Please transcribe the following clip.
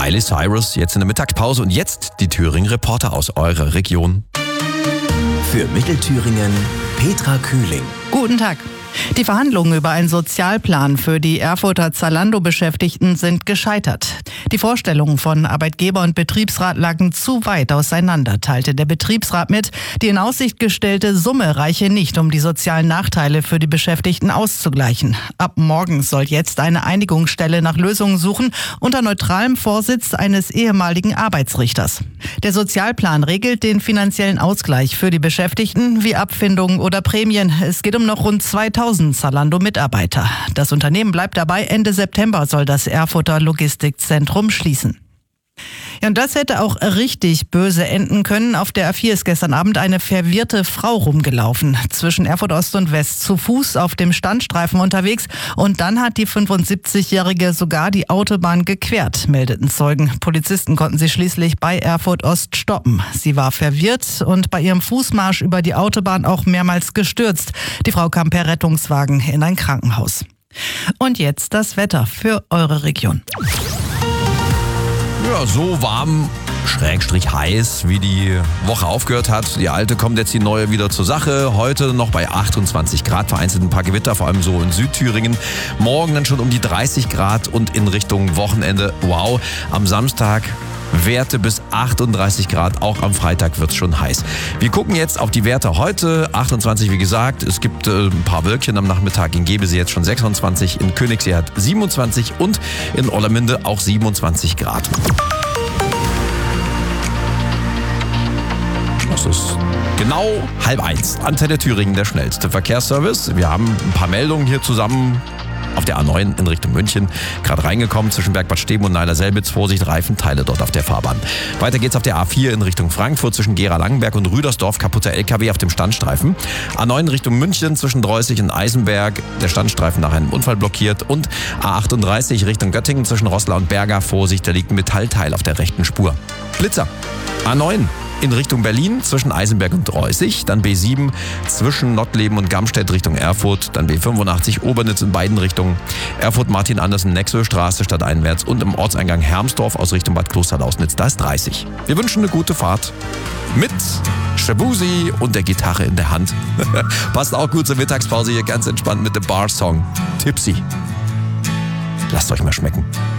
Miley Cyrus jetzt in der Mittagspause und jetzt die Thüringen-Reporter aus eurer Region. Für Mittelthüringen Petra Kühling. Guten Tag. Die Verhandlungen über einen Sozialplan für die Erfurter Zalando-Beschäftigten sind gescheitert. Die Vorstellungen von Arbeitgeber und Betriebsrat lagen zu weit auseinander, teilte der Betriebsrat mit. Die in Aussicht gestellte Summe reiche nicht, um die sozialen Nachteile für die Beschäftigten auszugleichen. Ab morgen soll jetzt eine Einigungsstelle nach Lösungen suchen, unter neutralem Vorsitz eines ehemaligen Arbeitsrichters. Der Sozialplan regelt den finanziellen Ausgleich für die Beschäftigten wie Abfindungen oder Prämien. Es geht um noch rund 2000 Zalando-Mitarbeiter. Das Unternehmen bleibt dabei. Ende September soll das Erfurter Logistikzentrum schließen. Ja, und das hätte auch richtig böse enden können. Auf der A4 ist gestern Abend eine verwirrte Frau rumgelaufen. Zwischen Erfurt Ost und West zu Fuß auf dem Standstreifen unterwegs. Und dann hat die 75-Jährige sogar die Autobahn gequert, meldeten Zeugen. Polizisten konnten sie schließlich bei Erfurt Ost stoppen. Sie war verwirrt und bei ihrem Fußmarsch über die Autobahn auch mehrmals gestürzt. Die Frau kam per Rettungswagen in ein Krankenhaus. Und jetzt das Wetter für eure Region. Ja, so warm, / heiß, wie die Woche aufgehört hat. Die alte kommt jetzt die neue wieder zur Sache. Heute noch bei 28 Grad, vereinzelt ein paar Gewitter, vor allem so in Südthüringen. Morgen dann schon um die 30 Grad und in Richtung Wochenende, wow, am Samstag Werte bis 38 Grad, auch am Freitag wird es schon heiß. Wir gucken jetzt auf die Werte heute, 28 wie gesagt, es gibt ein paar Wölkchen am Nachmittag, in Gebesee jetzt schon 26, in Königssee hat 27 und in Orlamünde auch 27 Grad. Das ist genau 12:30. Antenne Thüringen, der schnellste Verkehrsservice. Wir haben ein paar Meldungen hier zusammen. Auf der A9 in Richtung München, gerade reingekommen zwischen Bergbad Steben und Neiler-Selbitz. Vorsicht, Reifenteile dort auf der Fahrbahn. Weiter geht's auf der A4 in Richtung Frankfurt zwischen Gera-Langenberg und Rüdersdorf. Kaputter LKW auf dem Standstreifen. A9 Richtung München zwischen Dreußig und Eisenberg. Der Standstreifen nach einem Unfall blockiert. Und A38 Richtung Göttingen zwischen Roßla und Berga. Vorsicht, da liegt ein Metallteil auf der rechten Spur. Blitzer. A9. In Richtung Berlin zwischen Eisenberg und Dreußig, dann B7 zwischen Nottleben und Gamstedt Richtung Erfurt, dann B85 Obernitz in beiden Richtungen, Erfurt Martin Andersen Nexöstraße stadteinwärts und im Orteingang Hermsdorf aus Richtung Bad Klosterlausnitz, da ist 30. Wir wünschen eine gute Fahrt mit Shabuzi und der Gitarre in der Hand. Passt auch gut zur Mittagspause hier, ganz entspannt mit dem Bar-Song Tipsy. Lasst euch mal schmecken.